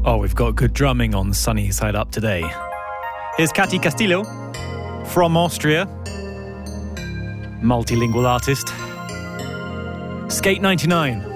Oh, we've got good drumming on Sunny Side Up today. Here's Katy Castillo from Austria, multilingual artist. Skate 99.